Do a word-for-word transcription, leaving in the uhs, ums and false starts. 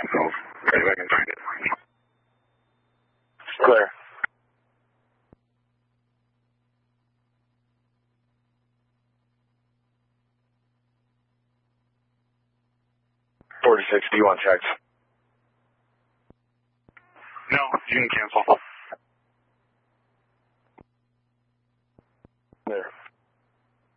So, maybe I can find it. Clear. forty-six, do you want text? No, you can cancel.